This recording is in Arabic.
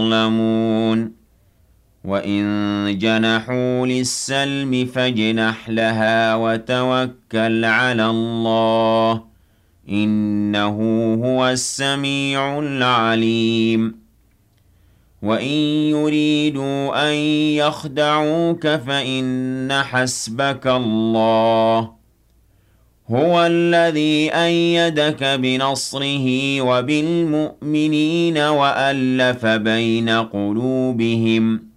يظلمون وإن جنحوا للسلم فاجنح لها وتوكل على الله إنه هو السميع العليم وإن يريدوا أن يخدعوك فإن حسبك الله هو الذي أيدك بنصره وبالمؤمنين وألف بين قلوبهم